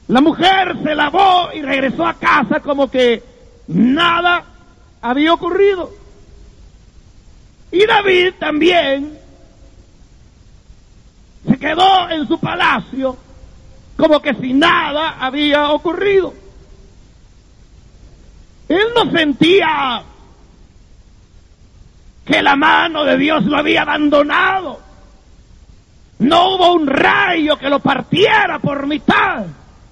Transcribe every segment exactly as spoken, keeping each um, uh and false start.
La mujer se lavó y regresó a casa como que nada había ocurrido. Y David también se quedó en su palacio como que si nada había ocurrido. Él no sentía que la mano de Dios lo había abandonado. No hubo un rayo que lo partiera por mitad,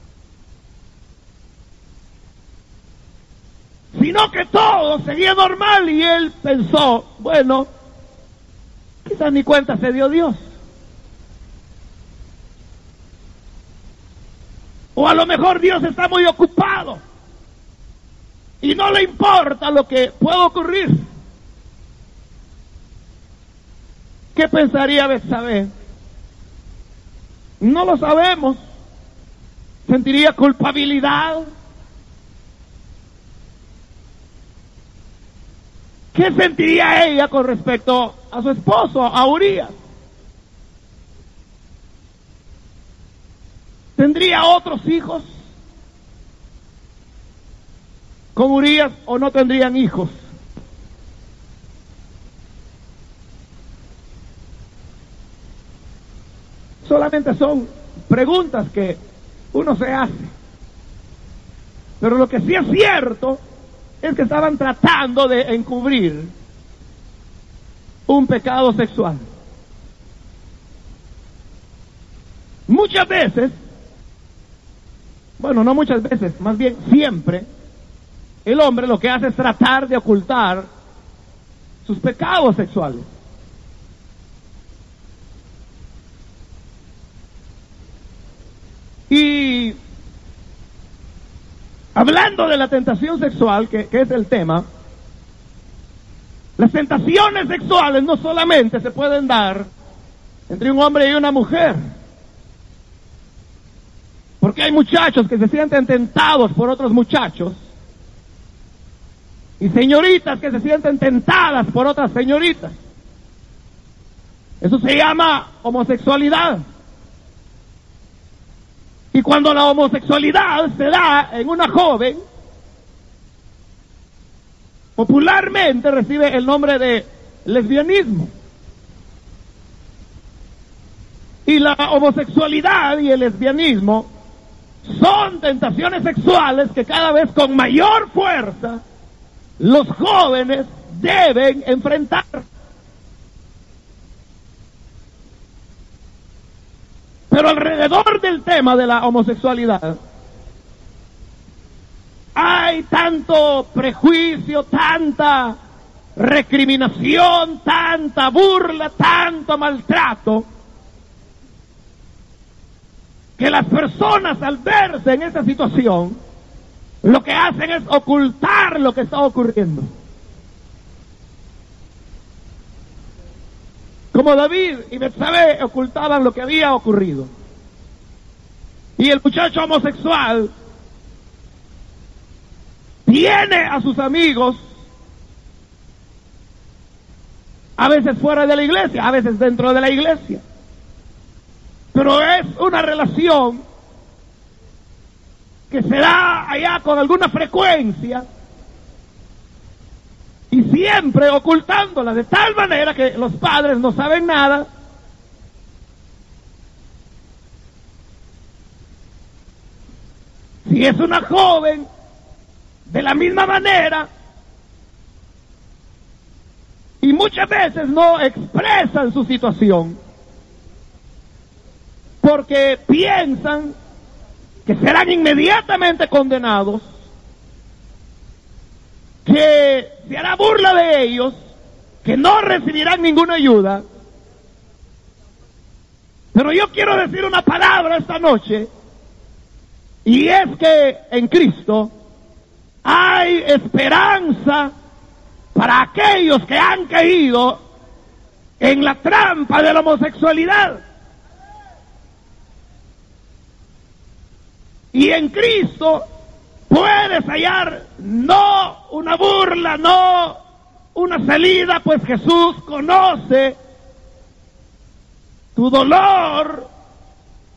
sino que todo seguía normal y él pensó, bueno, quizás ni cuenta se dio Dios. O a lo mejor Dios está muy ocupado y no le importa lo que pueda ocurrir. ¿Qué pensaría Betsabé? No lo sabemos. ¿Sentiría culpabilidad? ¿Qué sentiría ella con respecto a su esposo, a Urías? ¿Tendría otros hijos con Urías o no tendrían hijos? Solamente son preguntas que uno se hace. Pero lo que sí es cierto es que estaban tratando de encubrir un pecado sexual. Muchas veces, bueno, no muchas veces, más bien siempre, el hombre lo que hace es tratar de ocultar sus pecados sexuales. Y hablando de la tentación sexual, que, que es el tema, las tentaciones sexuales no solamente se pueden dar entre un hombre y una mujer, porque hay muchachos que se sienten tentados por otros muchachos, y señoritas que se sienten tentadas por otras señoritas. Eso se llama homosexualidad. Y cuando la homosexualidad se da en una joven, popularmente recibe el nombre de lesbianismo. Y la homosexualidad y el lesbianismo son tentaciones sexuales que cada vez con mayor fuerza los jóvenes deben enfrentar. Pero alrededor del tema de la homosexualidad hay tanto prejuicio, tanta recriminación, tanta burla, tanto maltrato, que las personas al verse en esa situación, lo que hacen es ocultar lo que está ocurriendo. Como David y Betsabé ocultaban lo que había ocurrido. Y el muchacho homosexual tiene a sus amigos, a veces fuera de la iglesia, a veces dentro de la iglesia. Pero es una relación que se da allá con alguna frecuencia y siempre ocultándola, de tal manera que los padres no saben nada. Si es una joven, de la misma manera, y muchas veces no expresan su situación porque piensan que serán inmediatamente condenados, que se hará burla de ellos, que no recibirán ninguna ayuda. Pero yo quiero decir una palabra esta noche, y es que en Cristo hay esperanza para aquellos que han caído en la trampa de la homosexualidad. Y en Cristo puedes hallar no una burla, no una salida, pues Jesús conoce tu dolor,